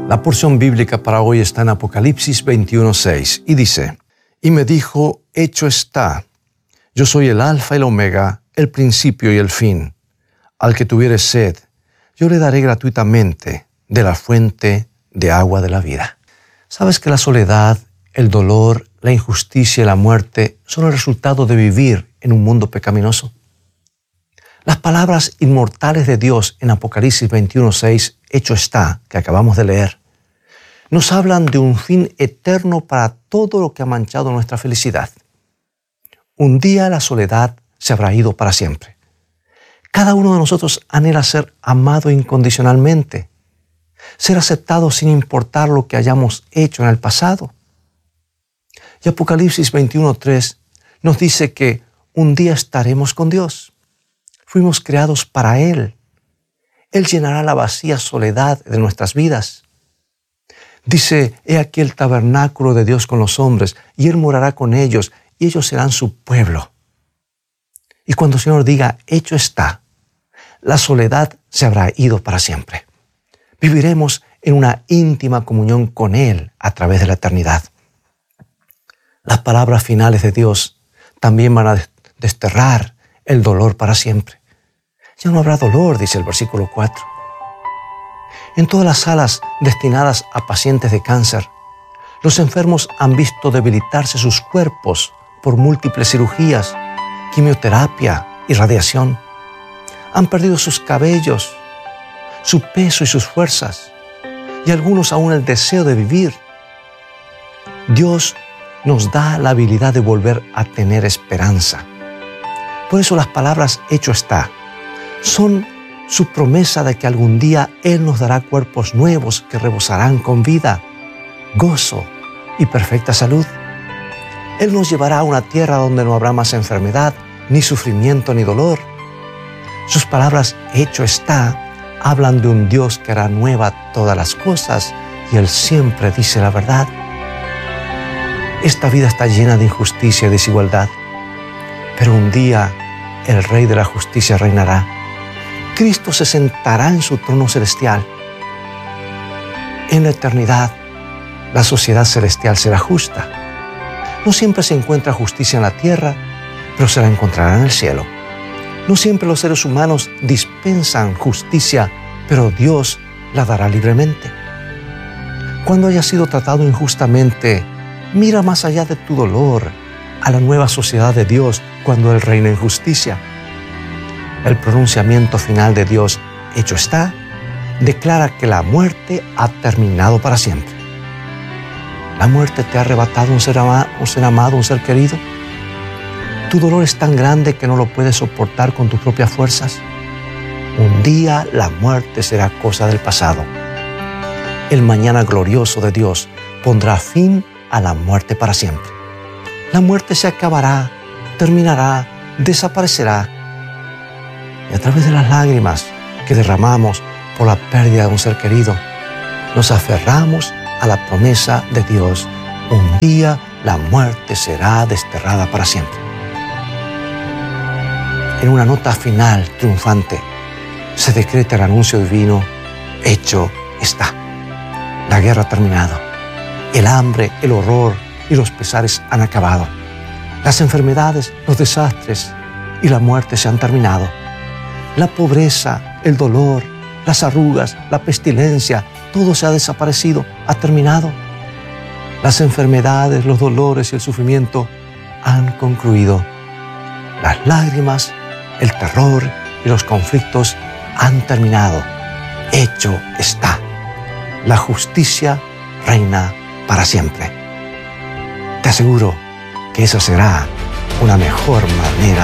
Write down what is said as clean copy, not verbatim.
La porción bíblica para hoy está en Apocalipsis 21:6 y dice: Y me dijo, hecho está, yo soy el Alfa y el Omega, el principio y el fin. Al que tuviere sed, yo le daré gratuitamente de la fuente de agua de la vida. ¿Sabes que la soledad, el dolor, la injusticia y la muerte son el resultado de vivir en un mundo pecaminoso? Las palabras inmortales de Dios en Apocalipsis 21:6, hecho está, que acabamos de leer, nos hablan de un fin eterno para todo lo que ha manchado nuestra felicidad. Un día la soledad se habrá ido para siempre. Cada uno de nosotros anhela ser amado incondicionalmente, ser aceptado sin importar lo que hayamos hecho en el pasado. Y Apocalipsis 21:3 nos dice que un día estaremos con Dios. Fuimos creados para Él. Él llenará la vacía soledad de nuestras vidas. Dice, he aquí el tabernáculo de Dios con los hombres, y Él morará con ellos, y ellos serán su pueblo. Y cuando el Señor diga, hecho está, la soledad se habrá ido para siempre. Viviremos en una íntima comunión con Él a través de la eternidad. Las palabras finales de Dios también van a desterrar el dolor para siempre. Ya no habrá dolor, dice el versículo 4. En todas las salas destinadas a pacientes de cáncer, los enfermos han visto debilitarse sus cuerpos por múltiples cirugías, quimioterapia y radiación. Han perdido sus cabellos, su peso y sus fuerzas, y algunos aún el deseo de vivir. Dios nos da la habilidad de volver a tener esperanza. Por eso las palabras hecho está son su promesa de que algún día Él nos dará cuerpos nuevos que rebosarán con vida, gozo y perfecta salud. Él nos llevará a una tierra donde no habrá más enfermedad, ni sufrimiento, ni dolor. Sus palabras hecho está hablan de un Dios que hará nueva todas las cosas, y Él siempre dice la verdad. Esta vida está llena de injusticia y desigualdad, pero un día el Rey de la Justicia reinará. Cristo se sentará en su trono celestial. En la eternidad, la sociedad celestial será justa. No siempre se encuentra justicia en la tierra, pero se la encontrará en el cielo. No siempre los seres humanos dispensan justicia, pero Dios la dará libremente. Cuando hayas sido tratado injustamente, mira más allá de tu dolor a la nueva sociedad de Dios cuando Él reina en justicia. El pronunciamiento final de Dios, hecho está, declara que la muerte ha terminado para siempre. ¿La muerte te ha arrebatado un ser amado, un ser querido? ¿Tu dolor es tan grande que no lo puedes soportar con tus propias fuerzas? Un día la muerte será cosa del pasado. El mañana glorioso de Dios pondrá fin a la muerte para siempre. La muerte se acabará, terminará, desaparecerá. Y a través de las lágrimas que derramamos por la pérdida de un ser querido, nos aferramos a la promesa de Dios. Un día la muerte será desterrada para siempre. En una nota final triunfante, se decreta el anuncio divino, hecho está. La guerra ha terminado. El hambre, el horror y los pesares han acabado. Las enfermedades, los desastres y la muerte se han terminado. La pobreza, el dolor, las arrugas, la pestilencia, todo se ha desaparecido, ha terminado. Las enfermedades, los dolores y el sufrimiento han concluido. Las lágrimas, el terror y los conflictos han terminado. Hecho está. La justicia reina para siempre. Te aseguro que esa será una mejor manera